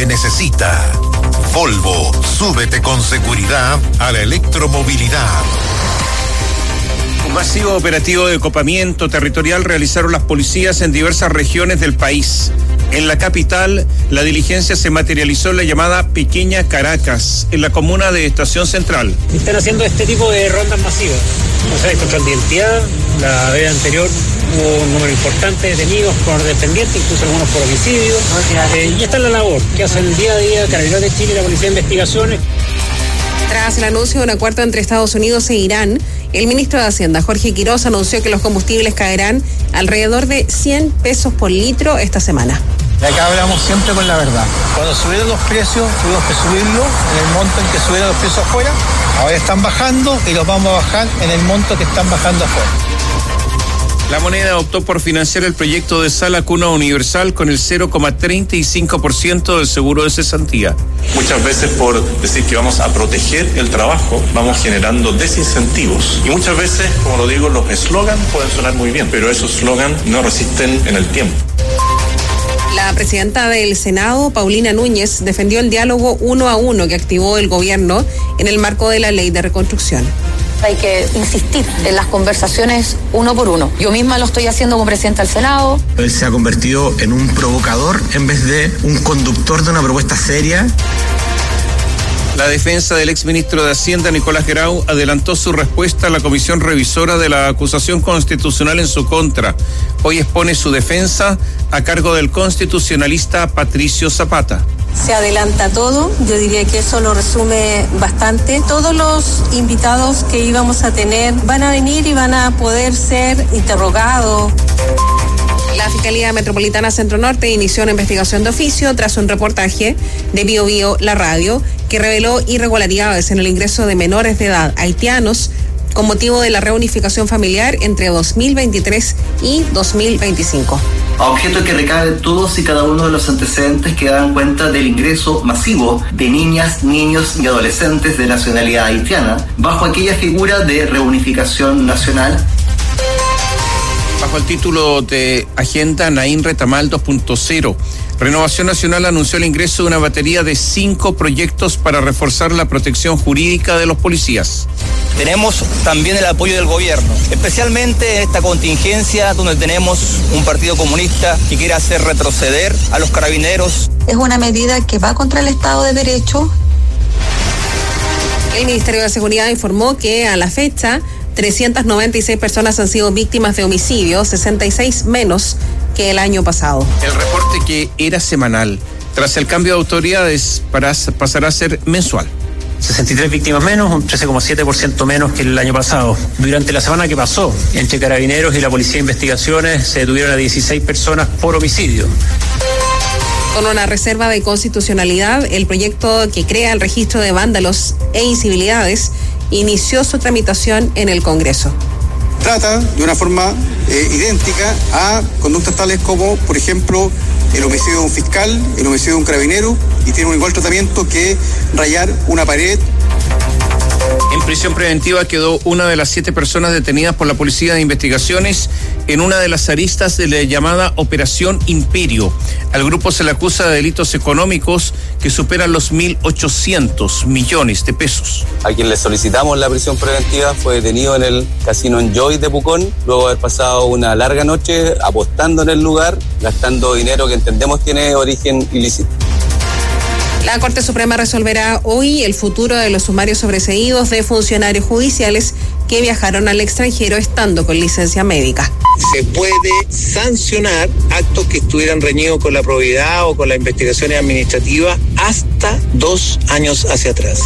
se necesita. Volvo, súbete con seguridad a la electromovilidad. Un masivo operativo de copamiento territorial realizaron las policías en diversas regiones del país. En la capital, la diligencia se materializó en la llamada Pequeña Caracas, en la comuna de Estación Central. Están haciendo este tipo de rondas masivas. O sea, control de identidad. La vez anterior hubo un número importante de detenidos por dependientes, incluso algunos por homicidio. Y esta es la labor que hacen el día a día Carabineros de Chile y la Policía de Investigaciones. Tras el anuncio de un acuerdo entre Estados Unidos e Irán, el ministro de Hacienda, Jorge Quiroz, anunció que los combustibles caerán alrededor de 100 pesos por litro esta semana. Y acá hablamos siempre con la verdad. Cuando subieron los precios, tuvimos que subirlo en el monto en que subieron los precios afuera. Ahora están bajando y los vamos a bajar en el monto que están bajando afuera. La Moneda optó por financiar el proyecto de Sala Cuna Universal con el 0,35% del seguro de cesantía. Muchas veces por decir que vamos a proteger el trabajo, vamos generando desincentivos. Y muchas veces, como lo digo, los eslogans pueden sonar muy bien, pero esos eslogans no resisten en el tiempo. La presidenta del Senado, Paulina Núñez, defendió el diálogo 1 a 1 que activó el gobierno en el marco de la ley de reconstrucción. Hay que insistir en las conversaciones uno por uno. Yo misma lo estoy haciendo como presidenta del Senado. Él se ha convertido en un provocador en vez de un conductor de una propuesta seria. La defensa del exministro de Hacienda, Nicolás Grau, adelantó su respuesta a la comisión revisora de la acusación constitucional en su contra. Hoy expone su defensa a cargo del constitucionalista Patricio Zapata. Se adelanta todo, yo diría que eso lo resume bastante. Todos los invitados que íbamos a tener van a venir y van a poder ser interrogados. La Fiscalía Metropolitana Centro Norte inició una investigación de oficio tras un reportaje de Bio Bio, la radio, que reveló irregularidades en el ingreso de menores de edad haitianos con motivo de la reunificación familiar entre 2023 y 2025. A objeto que recaben todos y cada uno de los antecedentes que dan cuenta del ingreso masivo de niñas, niños y adolescentes de nacionalidad haitiana bajo aquella figura de reunificación nacional. Bajo el título de Agenda Naín Retamal 2.0, Renovación Nacional anunció el ingreso de una batería de 5 proyectos para reforzar la protección jurídica de los policías. Tenemos también el apoyo del gobierno, especialmente en esta contingencia donde tenemos un partido comunista que quiere hacer retroceder a los carabineros. Es una medida que va contra el Estado de Derecho. El Ministerio de Seguridad informó que a la fecha 396 personas han sido víctimas de homicidio, 66 menos que el año pasado. El reporte, que era semanal, tras el cambio de autoridades pasará a ser mensual. 63 víctimas menos, un 13,7% menos que el año pasado. Durante la semana que pasó, entre Carabineros y la Policía de Investigaciones, se detuvieron a 16 personas por homicidio. Con una reserva de constitucionalidad, el proyecto que crea el registro de vándalos e incivilidades inició su tramitación en el Congreso. Trata de una forma idéntica a conductas tales como, por ejemplo, el homicidio de un fiscal, el homicidio de un carabinero, y tiene un igual tratamiento que rayar una pared. En prisión preventiva quedó una de las 7 personas detenidas por la Policía de Investigaciones en una de las aristas de la llamada Operación Imperio. Al grupo se le acusa de delitos económicos que superan los 1.800 millones de pesos. A quien le solicitamos la prisión preventiva fue detenido en el casino Enjoy de Pucón, luego de haber pasado una larga noche apostando en el lugar, gastando dinero que entendemos tiene origen ilícito. La Corte Suprema resolverá hoy el futuro de los sumarios sobreseídos de funcionarios judiciales que viajaron al extranjero estando con licencia médica. Se puede sancionar actos que estuvieran reñidos con la probidad o con las investigaciones administrativas hasta 2 años hacia atrás.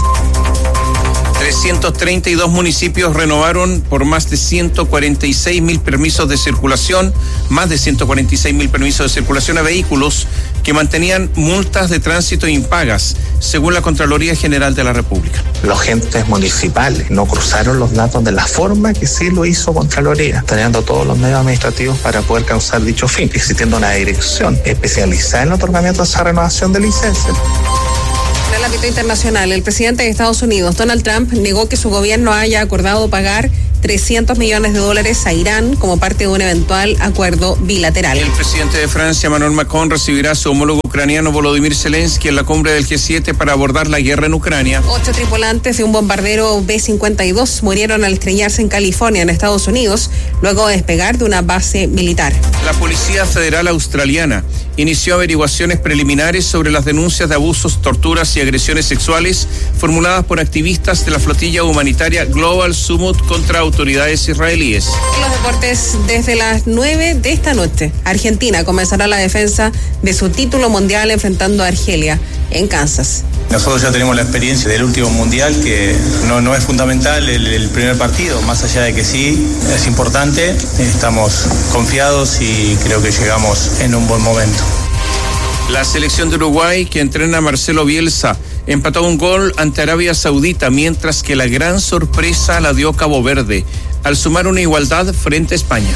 332 municipios renovaron por más de 146.000 permisos de circulación, más de 146.000 permisos de circulación a vehículos que mantenían multas de tránsito impagas, según la Contraloría General de la República. Los agentes municipales no cruzaron los datos de la forma que sí lo hizo Contraloría, teniendo todos los medios administrativos para poder causar dicho fin, existiendo una dirección especializada en el otorgamiento de esa renovación de licencias. En el ámbito internacional, el presidente de Estados Unidos, Donald Trump, negó que su gobierno haya acordado pagar $300 millones a Irán como parte de un eventual acuerdo bilateral. El presidente de Francia, Emmanuel Macron, recibirá a su homólogo ucraniano Volodymyr Zelensky en la cumbre del G7 para abordar la guerra en Ucrania. 8 tripulantes de un bombardero B-52 murieron al estrellarse en California, en Estados Unidos, luego de despegar de una base militar. La Policía Federal Australiana inició averiguaciones preliminares sobre las denuncias de abusos, torturas y agresiones sexuales formuladas por activistas de la flotilla humanitaria Global Summit contra autoridades israelíes. En los deportes, desde las 9 de esta noche, Argentina comenzará la defensa de su título mundial enfrentando a Argelia en Kansas. Nosotros ya tenemos la experiencia del último mundial, que no es fundamental el primer partido, más allá de que sí, es importante. Estamos confiados y creo que llegamos en un buen momento. La selección de Uruguay, que entrena a Marcelo Bielsa, empató un gol ante Arabia Saudita, mientras que la gran sorpresa la dio Cabo Verde, al sumar una igualdad frente a España.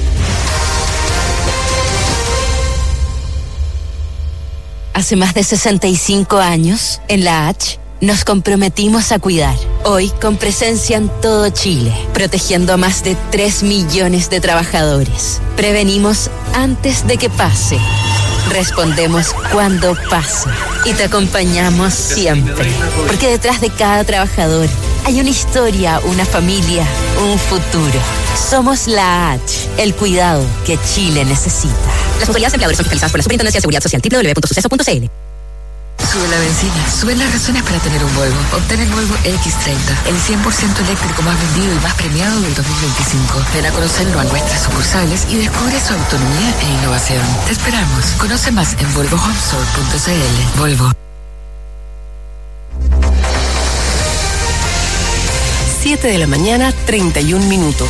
Hace más de 65 años, en la H, nos comprometimos a cuidar. Hoy, con presencia en todo Chile, protegiendo a más de 3 millones de trabajadores. Prevenimos antes de que pase. Respondemos cuando pasa. Y te acompañamos siempre. Porque detrás de cada trabajador hay una historia, una familia, un futuro. Somos la H, el cuidado que Chile necesita. Las autoridades empleadoras son fiscalizadas por la Superintendencia de Seguridad Social. www.suceso.cl. Sube la benzina, suben las razones para tener un Volvo. Obtén el Volvo X30, el 100% eléctrico más vendido y más premiado del 2025. Ven a conocerlo a nuestras sucursales y descubre su autonomía e innovación. Te esperamos. Conoce más en volvohomestore.cl. Volvo. 7 de la mañana, 31 minutos.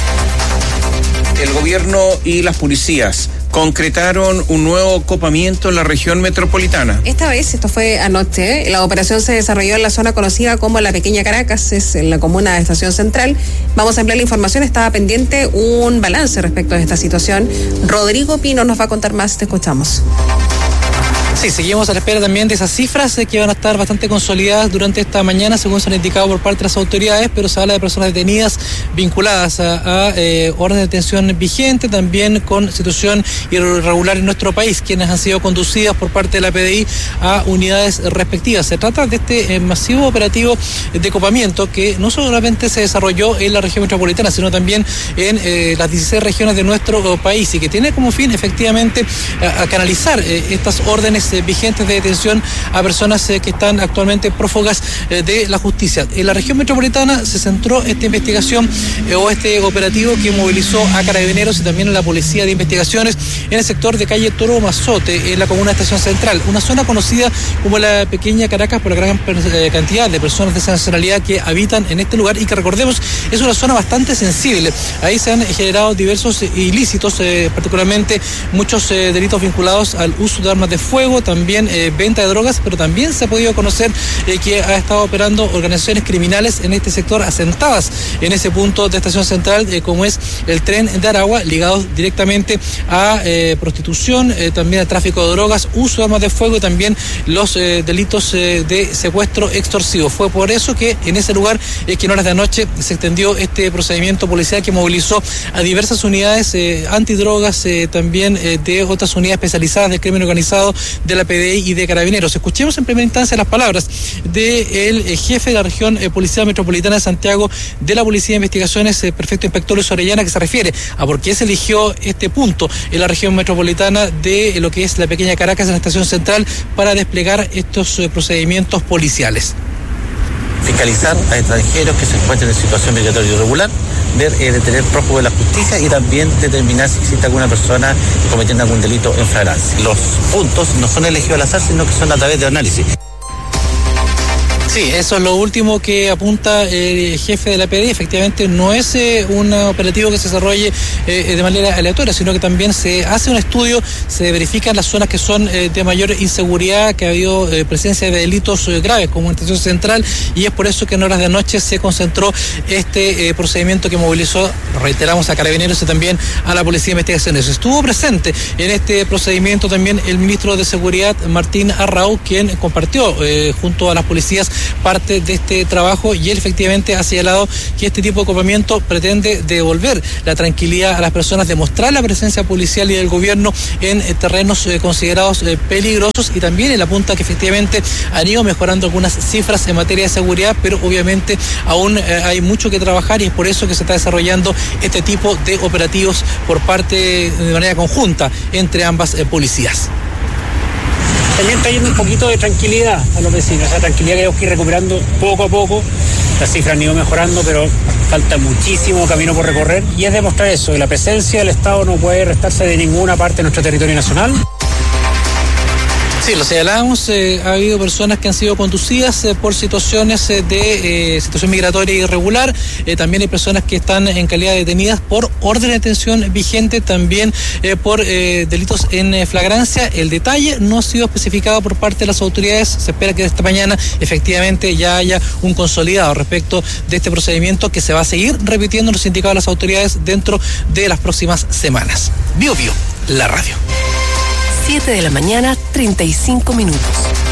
El gobierno y las policías concretaron un nuevo copamiento en la región metropolitana. Esta vez, esto fue anoche, la operación se desarrolló en la zona conocida como la Pequeña Caracas, es en la comuna de Estación Central. Vamos a ampliar la información, estaba pendiente un balance respecto a esta situación. Rodrigo Pino nos va a contar más, te escuchamos. Sí, seguimos a la espera también de esas cifras que van a estar bastante consolidadas durante esta mañana, según se han indicado por parte de las autoridades, pero se habla de personas detenidas vinculadas a orden de detención vigente, también con situación irregular en nuestro país, quienes han sido conducidas por parte de la PDI a unidades respectivas. Se trata de este masivo operativo de copamiento que no solamente se desarrolló en la región metropolitana, sino también en las 16 regiones de nuestro país, y que tiene como fin efectivamente a canalizar estas órdenes vigentes de detención a personas que están actualmente prófugas de la justicia. En la región metropolitana se centró esta investigación o este operativo que movilizó a carabineros y también a la policía de investigaciones en el sector de calle Toro Mazote, en la comuna de Estación Central, una zona conocida como la Pequeña Caracas por la gran cantidad de personas de esa nacionalidad que habitan en este lugar, y que, recordemos, es una zona bastante sensible. Ahí se han generado diversos ilícitos, particularmente muchos delitos vinculados al uso de armas de fuego, también venta de drogas, pero también se ha podido conocer que ha estado operando organizaciones criminales en este sector, asentadas en ese punto de Estación Central, como es el Tren de Aragua, ligados directamente a prostitución, también al tráfico de drogas, uso de armas de fuego y también los delitos de secuestro extorsivo. Fue por eso que en ese lugar que en horas de anoche se extendió este procedimiento policial que movilizó a diversas unidades antidrogas, también de otras unidades especializadas del crimen organizado, de la PDI y de Carabineros. Escuchemos en primera instancia las palabras del jefe de la región policial metropolitana de Santiago de la Policía de Investigaciones, prefecto inspector Luis Orellana, que se refiere a por qué se eligió este punto en la región metropolitana de lo que es la Pequeña Caracas en la Estación Central para desplegar estos procedimientos policiales. Fiscalizar a extranjeros que se encuentren en situación migratoria irregular, detener prófugos de la justicia y también determinar si existe alguna persona cometiendo algún delito en flagrancia. Los puntos no son elegidos al azar, sino que son a través de análisis. Sí, eso es lo último que apunta el jefe de la PDI. Efectivamente, no es un operativo que se desarrolle de manera aleatoria, sino que también se hace un estudio, se verifican las zonas que son de mayor inseguridad, que ha habido presencia de delitos graves, como en Estación Central, y es por eso que en horas de anoche se concentró este procedimiento que movilizó, reiteramos, a Carabineros y también a la Policía de Investigaciones. Estuvo presente en este procedimiento también el ministro de Seguridad, Martín Arrau, quien compartió junto a las policías parte de este trabajo, y él efectivamente ha señalado que este tipo de ocupamiento pretende devolver la tranquilidad a las personas, demostrar la presencia policial y del gobierno en terrenos considerados peligrosos, y también él apunta que efectivamente han ido mejorando algunas cifras en materia de seguridad, pero obviamente aún hay mucho que trabajar, y es por eso que se está desarrollando este tipo de operativos por parte de manera conjunta entre ambas policías. También está yendo un poquito de tranquilidad a los vecinos, esa tranquilidad que tenemos que ir recuperando poco a poco. Las cifras han ido mejorando, pero falta muchísimo camino por recorrer, y es demostrar eso, que la presencia del Estado no puede restarse de ninguna parte de nuestro territorio nacional. Sí, lo señalábamos, ha habido personas que han sido conducidas por situaciones de situación migratoria irregular, también hay personas que están en calidad de detenidas por orden de detención vigente, también por delitos en flagrancia. El detalle no ha sido especificado por parte de las autoridades, se espera que esta mañana efectivamente ya haya un consolidado respecto de este procedimiento que se va a seguir repitiendo, nos indicaban las autoridades, dentro de las próximas semanas. Bio, la radio. 7 de la mañana, 35 minutos.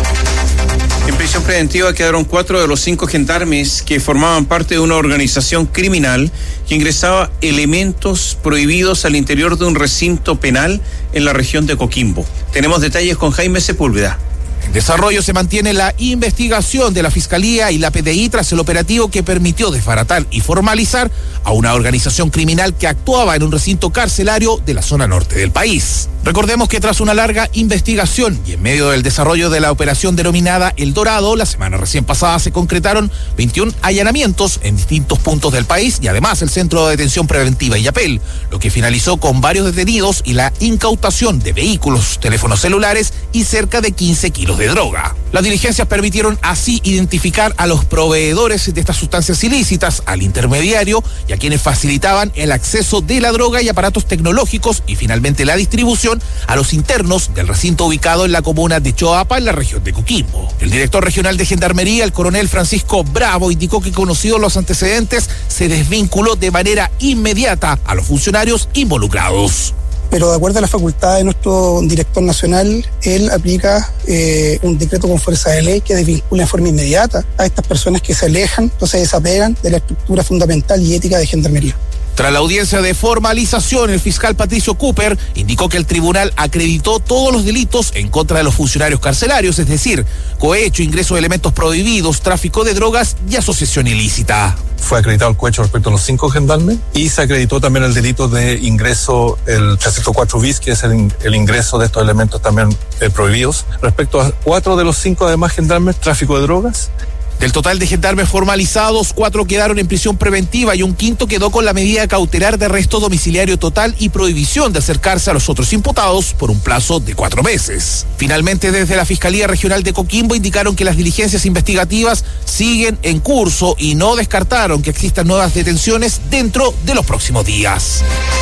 En prisión preventiva quedaron 4 de los 5 gendarmes que formaban parte de una organización criminal que ingresaba elementos prohibidos al interior de un recinto penal en la región de Coquimbo. Tenemos detalles con Jaime Sepúlveda. En desarrollo se mantiene la investigación de la Fiscalía y la PDI tras el operativo que permitió desbaratar y formalizar a una organización criminal que actuaba en un recinto carcelario de la zona norte del país. Recordemos que tras una larga investigación y en medio del desarrollo de la operación denominada El Dorado, la semana recién pasada se concretaron 21 allanamientos en distintos puntos del país y además el Centro de Detención Preventiva Illapel, lo que finalizó con varios detenidos y la incautación de vehículos, teléfonos celulares y cerca de 15 kilos de droga. Las diligencias permitieron así identificar a los proveedores de estas sustancias ilícitas, al intermediario y a quienes facilitaban el acceso de la droga y aparatos tecnológicos, y finalmente la distribución a los internos del recinto ubicado en la comuna de Choapa, en la región de Coquimbo. El director regional de Gendarmería, el coronel Francisco Bravo, indicó que conocidos los antecedentes, se desvinculó de manera inmediata a los funcionarios involucrados. Pero de acuerdo a la facultad de nuestro director nacional, él aplica un decreto con fuerza de ley que desvincula de forma inmediata a estas personas que se alejan o se desapegan de la estructura fundamental y ética de Gendarmería. Tras la audiencia de formalización, el fiscal Patricio Cooper indicó que el tribunal acreditó todos los delitos en contra de los funcionarios carcelarios, es decir, cohecho, ingreso de elementos prohibidos, tráfico de drogas y asociación ilícita. Fue acreditado el cohecho respecto a los 5 gendarmes y se acreditó también el delito de ingreso, el 304 bis, que es el ingreso de estos elementos también prohibidos. Respecto a 4 de los 5 además gendarmes, tráfico de drogas. Del total de gendarmes formalizados, 4 quedaron en prisión preventiva y un quinto quedó con la medida cautelar de arresto domiciliario total y prohibición de acercarse a los otros imputados por un plazo de 4 meses. Finalmente, desde la Fiscalía Regional de Coquimbo indicaron que las diligencias investigativas siguen en curso y no descartaron que existan nuevas detenciones dentro de los próximos días.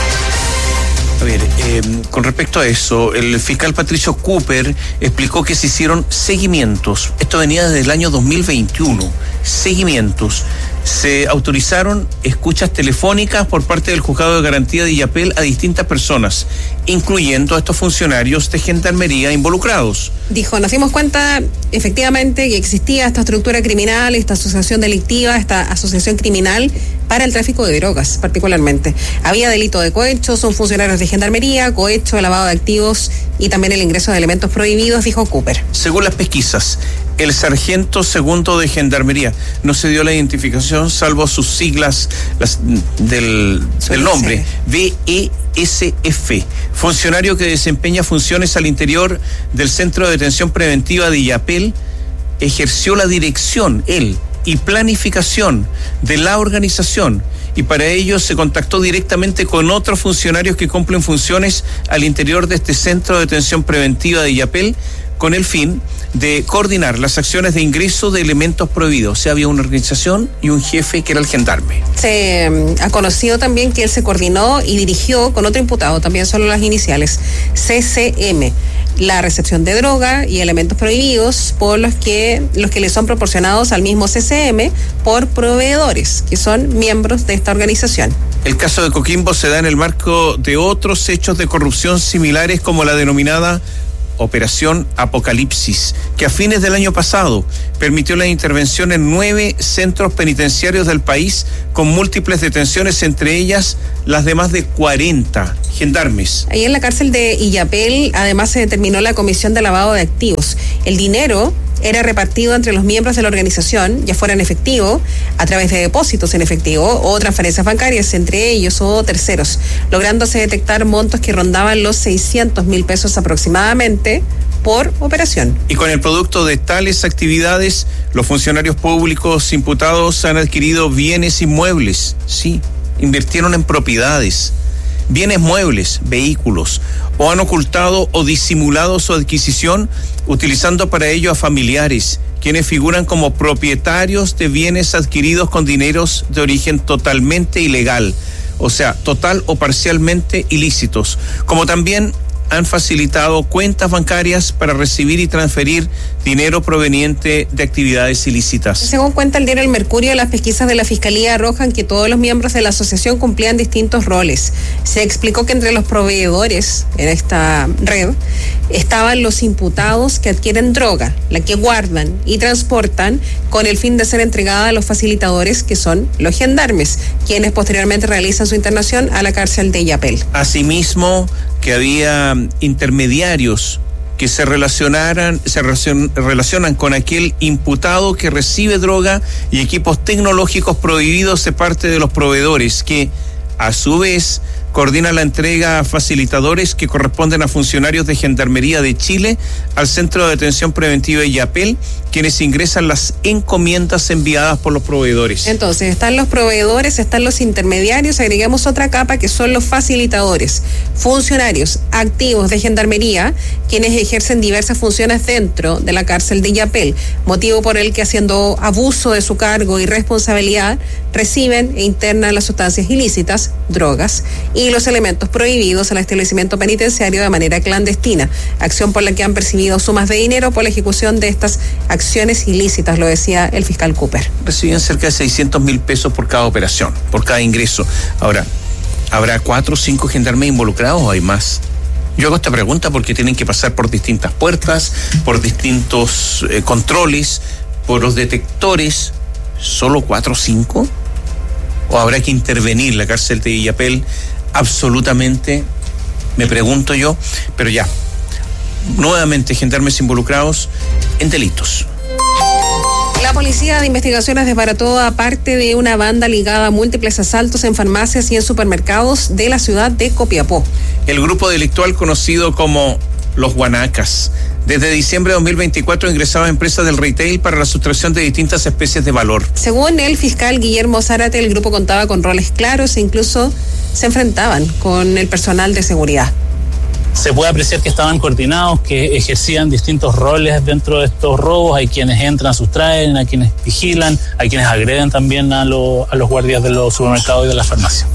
A ver, con respecto a eso, el fiscal Patricio Cooper explicó que se hicieron seguimientos. Esto venía desde el año 2021. Seguimientos. Se autorizaron escuchas telefónicas por parte del Juzgado de Garantía de Illapel a distintas personas, incluyendo a estos funcionarios de Gendarmería involucrados. Dijo, nos dimos cuenta efectivamente que existía esta estructura criminal, esta asociación delictiva, esta asociación criminal para el tráfico de drogas particularmente. Había delito de cohecho, son funcionarios de Gendarmería, cohecho, lavado de activos y también el ingreso de elementos prohibidos, dijo Cooper. Según las pesquisas, el sargento segundo de Gendarmería no se dio la identificación salvo sus siglas del nombre, VESF, funcionario que desempeña funciones al interior del Centro de Detención Preventiva de Illapel, ejerció la dirección, él, y planificación de la organización, y para ello se contactó directamente con otros funcionarios que cumplen funciones al interior de este Centro de Detención Preventiva de Illapel, con el fin de coordinar las acciones de ingreso de elementos prohibidos. O sea, había una organización y un jefe que era el gendarme. Se ha conocido también que él se coordinó y dirigió con otro imputado, también solo las iniciales, CCM, la recepción de droga y elementos prohibidos por los que le son proporcionados al mismo CCM por proveedores, que son miembros de esta organización. El caso de Coquimbo se da en el marco de otros hechos de corrupción similares como la denominada Operación Apocalipsis, que a fines del año pasado permitió la intervención en 9 centros penitenciarios del país con múltiples detenciones, entre ellas las de más de 40 gendarmes. Ahí en la cárcel de Illapel, además, se determinó la comisión de lavado de activos. El dinero era repartido entre los miembros de la organización, ya fuera en efectivo, a través de depósitos en efectivo o transferencias bancarias entre ellos o terceros, lográndose detectar montos que rondaban los 600.000 pesos aproximadamente por operación. Y con el producto de tales actividades, los funcionarios públicos imputados han adquirido bienes inmuebles, sí, invirtieron en propiedades, bienes muebles, vehículos, o han ocultado o disimulado su adquisición utilizando para ello a familiares, quienes figuran como propietarios de bienes adquiridos con dineros de origen totalmente ilegal, o sea, total o parcialmente ilícitos, como también han facilitado cuentas bancarias para recibir y transferir dinero proveniente de actividades ilícitas. Según cuenta el diario El Mercurio, las pesquisas de la Fiscalía arrojan que todos los miembros de la asociación cumplían distintos roles. Se explicó que entre los proveedores en esta red estaban los imputados que adquieren droga, la que guardan y transportan con el fin de ser entregada a los facilitadores, que son los gendarmes, quienes posteriormente realizan su internación a la cárcel de Illapel. Asimismo, que había intermediarios que se relacionan con aquel imputado que recibe droga y equipos tecnológicos prohibidos de parte de los proveedores, que a su vez coordina la entrega a facilitadores que corresponden a funcionarios de Gendarmería de Chile al Centro de Detención Preventiva de Illapel, quienes ingresan las encomiendas enviadas por los proveedores. Entonces, están los proveedores, están los intermediarios, agregamos otra capa que son los facilitadores, funcionarios activos de Gendarmería, quienes ejercen diversas funciones dentro de la cárcel de Illapel, motivo por el que, haciendo abuso de su cargo y responsabilidad, reciben e internan las sustancias ilícitas, drogas y los elementos prohibidos al establecimiento penitenciario de manera clandestina, acción por la que han percibido sumas de dinero por la ejecución de estas acciones ilícitas, lo decía el fiscal Cooper. Recibían cerca de 600.000 pesos por cada operación, por cada ingreso. Ahora, ¿habrá 4 o 5 gendarmes involucrados o hay más? Yo hago esta pregunta porque tienen que pasar por distintas puertas, por distintos controles, por los detectores. ¿Solo 4 o 5? ¿O habrá que intervenir la cárcel de Illapel? Absolutamente, me pregunto yo, pero ya, nuevamente gendarmes involucrados en delitos. La Policía de Investigaciones desbarató a parte de una banda ligada a múltiples asaltos en farmacias y en supermercados de la ciudad de Copiapó. El grupo delictual conocido como Los Guanacas, desde diciembre de 2024 ingresaba a empresas del retail para la sustracción de distintas especies de valor. Según el fiscal Guillermo Zárate, el grupo contaba con roles claros e incluso se enfrentaban con el personal de seguridad. Se puede apreciar que estaban coordinados, que ejercían distintos roles dentro de estos robos. Hay quienes entran, sustraen, hay quienes vigilan, hay quienes agreden también a los guardias de los supermercados y de las farmacias.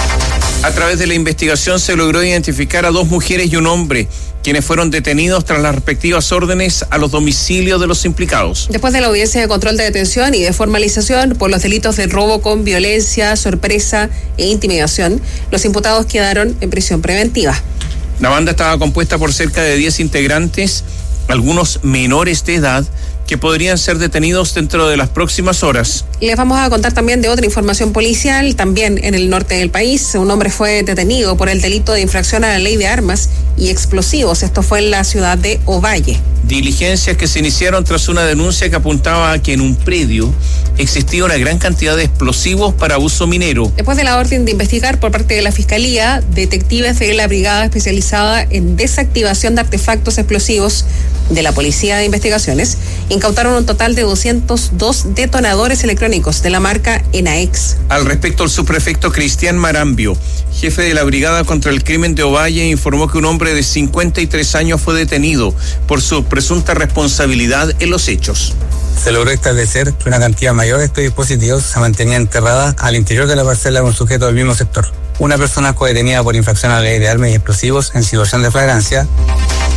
A través de la investigación se logró identificar a 2 mujeres y un hombre, quienes fueron detenidos tras las respectivas órdenes a los domicilios de los implicados. Después de la audiencia de control de detención y de formalización por los delitos de robo con violencia, sorpresa e intimidación, los imputados quedaron en prisión preventiva. La banda estaba compuesta por cerca de 10 integrantes, algunos menores de edad, que podrían ser detenidos dentro de las próximas horas. Les vamos a contar también de otra información policial, también en el norte del país. Un hombre fue detenido por el delito de infracción a la ley de armas y explosivos. Esto fue en la ciudad de Ovalle. Diligencias que se iniciaron tras una denuncia que apuntaba a que en un predio existía una gran cantidad de explosivos para uso minero. Después de la orden de investigar por parte de la Fiscalía, detectives de la Brigada Especializada en Desactivación de Artefactos Explosivos de la Policía de Investigaciones incautaron un total de 202 detonadores electrónicos de la marca Enaex. Al respecto, el subprefecto Cristian Marambio, jefe de la Brigada contra el Crimen de Ovalle, informó que un hombre de 53 años fue detenido por su presunta responsabilidad en los hechos. Se logró establecer que una cantidad mayor de estos dispositivos se mantenía enterrada al interior de la parcela de un sujeto del mismo sector. Una persona fue detenida por infracción a la ley de armas y explosivos en situación de flagrancia.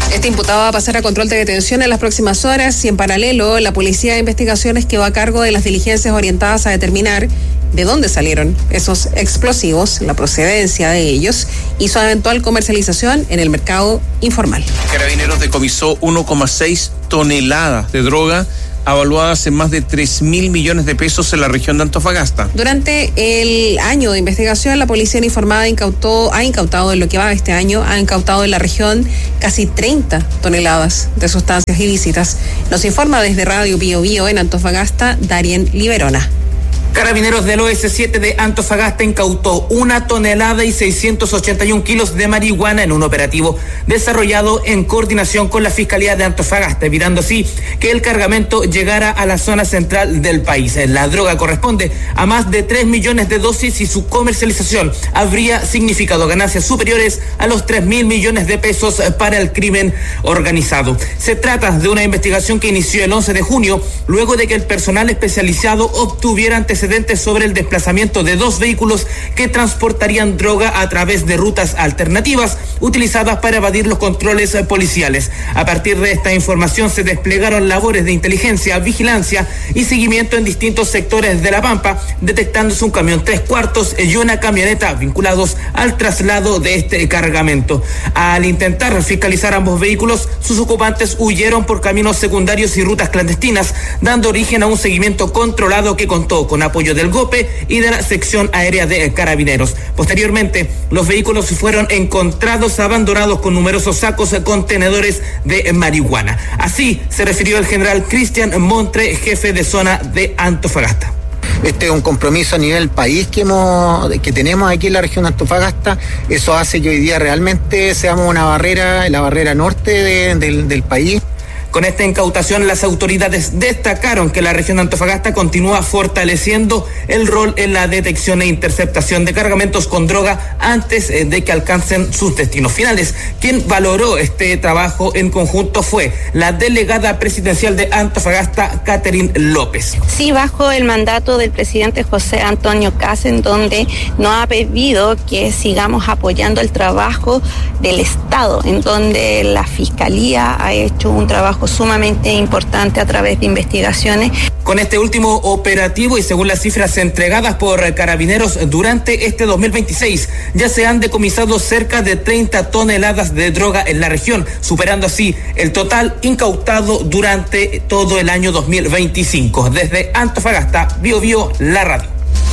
Este imputado va a pasar a control de detención en las próximas horas y en paralelo la Policía de Investigaciones quedó a cargo de las diligencias orientadas a determinar de dónde salieron esos explosivos, la procedencia de ellos y su eventual comercialización en el mercado informal. Carabineros decomisó 1,6 toneladas de droga avaluadas en más de 3.000 millones de pesos en la región de Antofagasta. Durante el año de investigación, la policía uniformada ha incautado en lo que va de este año, ha incautado en la región casi 30 toneladas de sustancias ilícitas. Nos informa desde Radio Bío Bío en Antofagasta, Darien Liberona. Carabineros del OS7 de Antofagasta incautó 1 tonelada y 681 kilos de marihuana en un operativo desarrollado en coordinación con la Fiscalía de Antofagasta, evitando así que el cargamento llegara a la zona central del país. La droga corresponde a más de 3 millones de dosis y su comercialización habría significado ganancias superiores a los 3.000 millones de pesos para el crimen organizado. Se trata de una investigación que inició el 11 de junio, luego de que el personal especializado obtuviera antecedentes sobre el desplazamiento de 2 vehículos que transportarían droga a través de rutas alternativas utilizadas para evadir los controles policiales. A partir de esta información se desplegaron labores de inteligencia, vigilancia y seguimiento en distintos sectores de La Pampa, detectándose un camión 3/4 y una camioneta vinculados al traslado de este cargamento. Al intentar fiscalizar ambos vehículos, sus ocupantes huyeron por caminos secundarios y rutas clandestinas, dando origen a un seguimiento controlado que contó con apoyo del GOPE y de la sección aérea de Carabineros. Posteriormente, los vehículos fueron encontrados abandonados con numerosos sacos contenedores de marihuana. Así se refirió el general Cristian Montre, jefe de zona de Antofagasta. Este es un compromiso a nivel país que tenemos aquí en la región de Antofagasta. Eso hace que hoy día realmente seamos una barrera, la barrera norte del país. Con esta incautación, las autoridades destacaron que la región de Antofagasta continúa fortaleciendo el rol en la detección e interceptación de cargamentos con droga antes de que alcancen sus destinos finales. Quien valoró este trabajo en conjunto fue la delegada presidencial de Antofagasta, Catherine López. Sí, bajo el mandato del presidente José Antonio Kast, en donde nos ha pedido que sigamos apoyando el trabajo del Estado, en donde la Fiscalía ha hecho un trabajo sumamente importante a través de investigaciones. Con este último operativo y según las cifras entregadas por Carabineros durante este 2026, ya se han decomisado cerca de 30 toneladas de droga en la región, superando así el total incautado durante todo el año 2025. Desde Antofagasta, Bío Bío, la radio.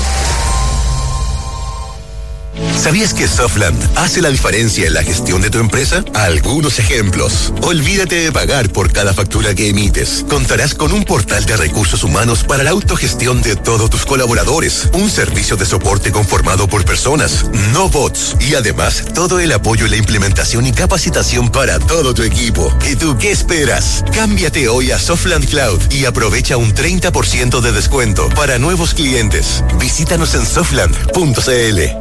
¿Sabías que Softland hace la diferencia en la gestión de tu empresa? Algunos ejemplos. Olvídate de pagar por cada factura que emites. Contarás con un portal de recursos humanos para la autogestión de todos tus colaboradores. Un servicio de soporte conformado por personas, no bots. Y además, todo el apoyo en la implementación y capacitación para todo tu equipo. ¿Y tú qué esperas? Cámbiate hoy a Softland Cloud y aprovecha un 30% de descuento para nuevos clientes. Visítanos en softland.cl.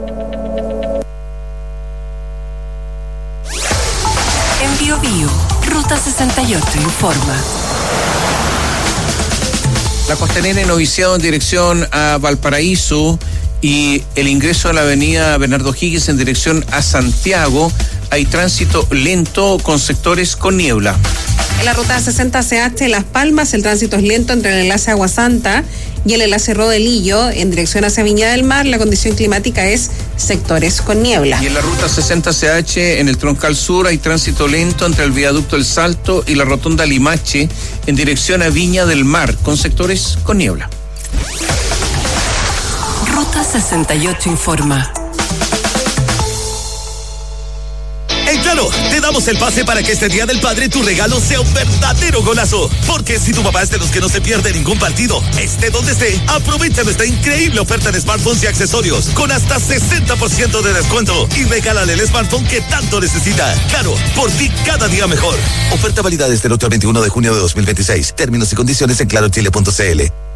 Bío Bío, Ruta 68 informa. La Costanera iniciado en dirección a Valparaíso y el ingreso a la avenida Bernardo O'Higgins en dirección a Santiago. Hay tránsito lento con sectores con niebla. En la ruta 60CH Las Palmas, el tránsito es lento entre el enlace Agua Santa y el enlace Rodelillo en dirección hacia Viña del Mar. La condición climática es sectores con niebla. Y en la ruta 60CH en el Troncal Sur hay tránsito lento entre el viaducto El Salto y la rotonda Limache en dirección a Viña del Mar con sectores con niebla. Ruta 68 informa. En Claro, te damos el pase para que este Día del Padre tu regalo sea un verdadero golazo. Porque si tu papá es de los que no se pierde ningún partido, esté donde esté, aprovecha nuestra increíble oferta de smartphones y accesorios con hasta 60% de descuento y regálale el smartphone que tanto necesita. Claro, por ti cada día mejor. Oferta válida desde el 8 al 21 de junio de 2026. Términos y condiciones en clarochile.cl.